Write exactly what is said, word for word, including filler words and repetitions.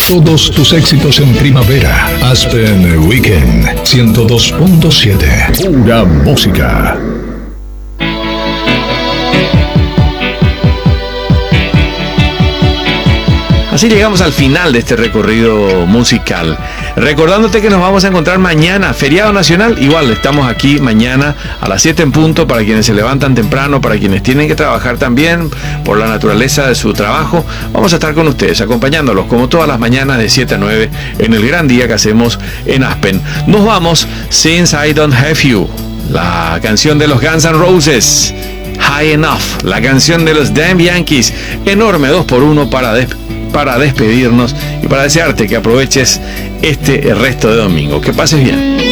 Todos tus éxitos en primavera. Aspen Weekend ciento dos punto siete. Pura música. Así llegamos al final de este recorrido musical. Recordándote que nos vamos a encontrar mañana, feriado nacional. Igual estamos aquí mañana a las siete en punto para quienes se levantan temprano, para quienes tienen que trabajar también por la naturaleza de su trabajo. Vamos a estar con ustedes, acompañándolos como todas las mañanas de siete a nueve en el gran día que hacemos en Aspen. Nos vamos, Since I Don't Have You, la canción de los Guns N' Roses. High Enough, la canción de los Damn Yankees. Enorme dos por uno para despedir. para despedirnos y para desearte que aproveches este resto de domingo. Que pases bien.